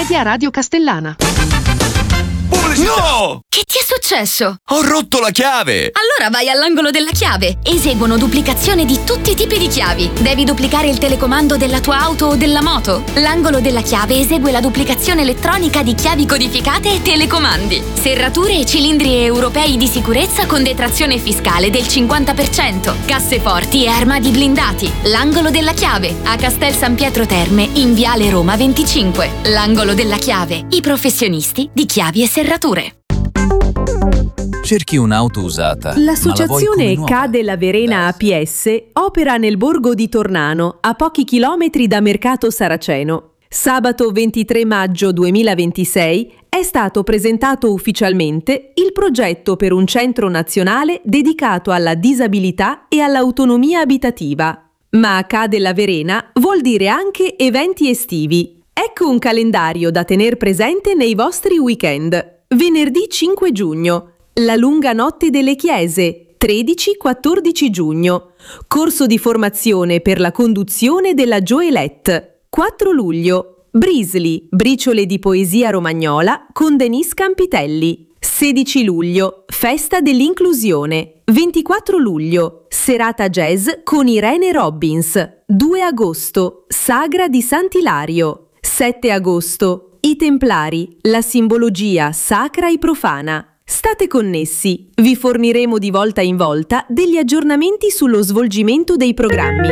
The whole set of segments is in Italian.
Media Radio Castellana. No! Che ti è successo? Ho rotto la chiave! Allora vai all'angolo della chiave. Eseguono duplicazione di tutti i tipi di chiavi. Devi duplicare il telecomando della tua auto o della moto? L'angolo della chiave esegue la duplicazione elettronica di chiavi codificate e telecomandi. Serrature e cilindri europei di sicurezza con detrazione fiscale del 50%. Casseforti e armadi blindati. L'angolo della chiave a Castel San Pietro Terme in Viale Roma 25. L'angolo della chiave. I professionisti di chiavi e serrature. Cerchi un'auto usata. L'associazione Cade La Verena APS opera nel borgo di Tornano, a pochi chilometri da Mercato Saraceno. Sabato 23 maggio 2026 è stato presentato ufficialmente il progetto per un centro nazionale dedicato alla disabilità e all'autonomia abitativa. Ma Cade La Verena vuol dire anche eventi estivi. Ecco un calendario da tener presente nei vostri weekend. Venerdì 5 giugno, la lunga notte delle chiese, 13-14 giugno, corso di formazione per la conduzione della Gioelette, 4 luglio, Brisli, briciole di poesia romagnola con Denise Campitelli, 16 luglio, festa dell'inclusione, 24 luglio, serata jazz con Irene Robbins, 2 agosto, sagra di Sant'Ilario, 7 agosto, i Templari, la simbologia sacra e profana. State connessi, vi forniremo di volta in volta degli aggiornamenti sullo svolgimento dei programmi.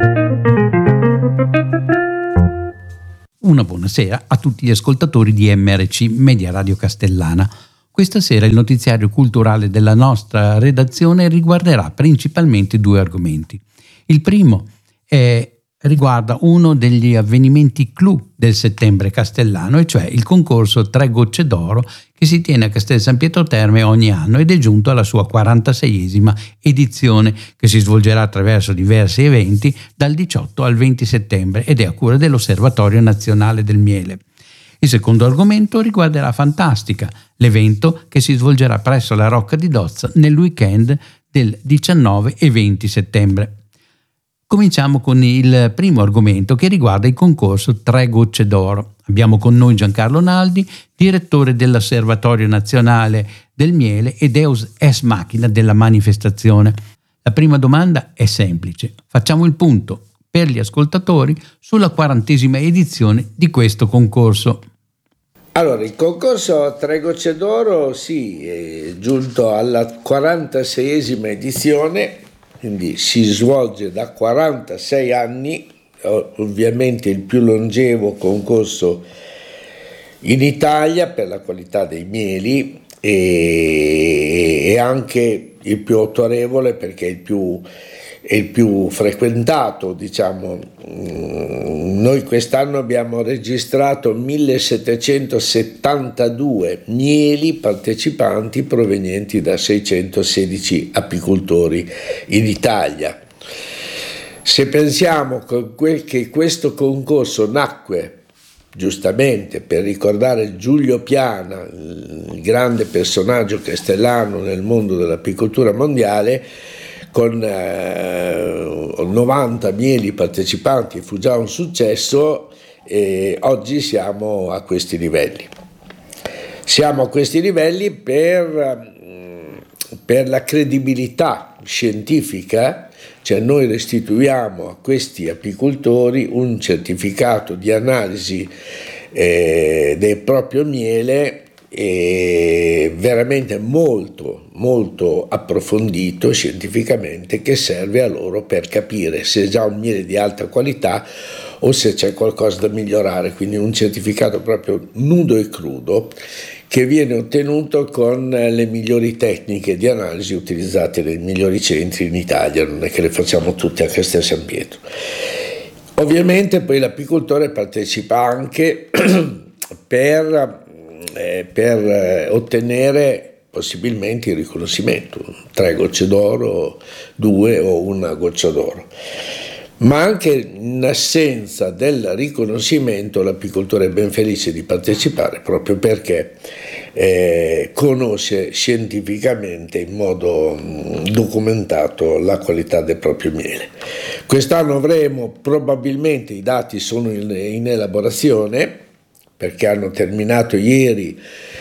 Una buonasera a tutti gli ascoltatori di MRC Media Radio Castellana. Questa sera il notiziario culturale della nostra redazione riguarderà principalmente 2 argomenti. Il primo riguarda uno degli avvenimenti clou del settembre castellano, e cioè il concorso 3 Gocce d'Oro che si tiene a Castel San Pietro Terme ogni anno ed è giunto alla sua 46esima edizione, che si svolgerà attraverso diversi eventi dal 18 al 20 settembre ed è a cura dell'Osservatorio Nazionale del Miele. Il secondo argomento riguarderà Fantastica, l'evento che si svolgerà presso la Rocca di Dozza nel weekend del 19 e 20 settembre. Cominciamo con il primo argomento che riguarda il concorso 3 Gocce d'Oro. Abbiamo con noi Giancarlo Naldi, direttore dell'Osservatorio Nazionale del Miele e Deus Ex Machina della manifestazione. La prima domanda è semplice. Facciamo il punto per gli ascoltatori sulla 40esima edizione di questo concorso. Allora, il concorso 3 Gocce d'Oro è giunto alla 46esima edizione, quindi si svolge da 46 anni, ovviamente il più longevo concorso in Italia per la qualità dei mieli e anche il più autorevole perché è il più frequentato, diciamo. Noi quest'anno abbiamo registrato 1772 mieli partecipanti provenienti da 616 apicoltori in Italia. Se pensiamo che questo concorso nacque giustamente per ricordare Giulio Piana, il grande personaggio castellano nel mondo dell'apicoltura mondiale, con 90 mieli partecipanti fu già un successo, e oggi siamo a questi livelli. Siamo a questi livelli per la credibilità scientifica, cioè noi restituiamo a questi apicoltori un certificato di analisi del proprio miele veramente molto molto approfondito scientificamente, che serve a loro per capire se è già un miele di alta qualità o se c'è qualcosa da migliorare, quindi un certificato proprio nudo e crudo che viene ottenuto con le migliori tecniche di analisi utilizzate nei migliori centri in Italia, non è che le facciamo tutte a Castel San Pietro. Ovviamente poi l'apicoltore partecipa anche per ottenere possibilmente il riconoscimento, 3 gocce d'oro, 2 o 1 goccia d'oro. Ma anche in assenza del riconoscimento l'apicoltore è ben felice di partecipare, proprio perché conosce scientificamente in modo documentato la qualità del proprio miele. Quest'anno avremo, probabilmente i dati sono in elaborazione, perché hanno terminato ieri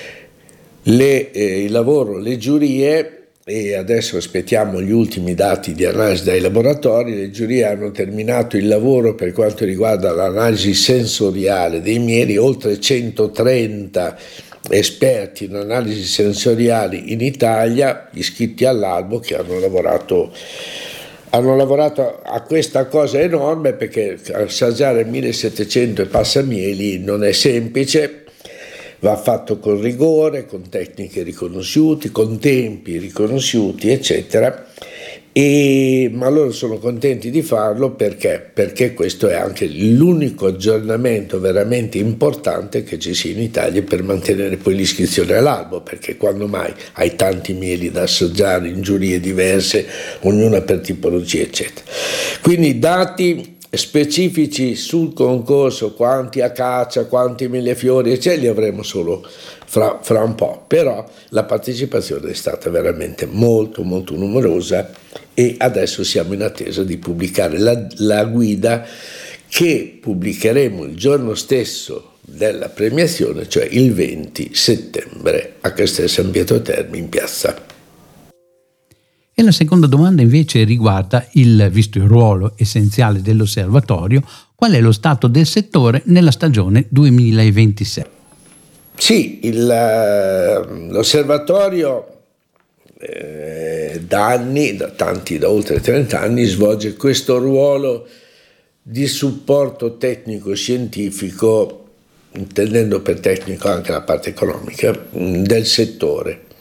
il lavoro, le giurie, e adesso aspettiamo gli ultimi dati di analisi dai laboratori. Le giurie hanno terminato il lavoro per quanto riguarda l'analisi sensoriale dei mieli, oltre 130 esperti in analisi sensoriali in Italia iscritti all'albo che hanno lavorato a questa cosa enorme, perché assaggiare 1700 e passa mieli non è semplice. Va fatto con rigore, con tecniche riconosciute, con tempi riconosciuti, eccetera. Ma loro sono contenti di farlo perché questo è anche l'unico aggiornamento veramente importante che ci sia in Italia per mantenere poi l'iscrizione all'albo, perché quando mai hai tanti mieli da assaggiare in giurie diverse, ognuna per tipologia, eccetera. Quindi dati specifici sul concorso, quanti acacia, quanti millefiori, li avremo solo fra un po', però la partecipazione è stata veramente molto molto numerosa e adesso siamo in attesa di pubblicare la guida, che pubblicheremo il giorno stesso della premiazione, cioè il 20 settembre a Castel San Pietro Terme in piazza. E la seconda domanda invece riguarda visto il ruolo essenziale dell'osservatorio, qual è lo stato del settore nella stagione 2026? Sì, l'osservatorio da oltre 30 anni svolge questo ruolo di supporto tecnico-scientifico, intendendo per tecnico anche la parte economica, del settore.